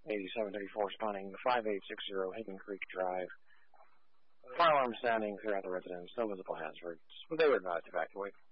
8734 responding to 5860 Hidden Creek Drive. Fire alarm sounding throughout the residence. No visible hazards. They were advised to evacuate.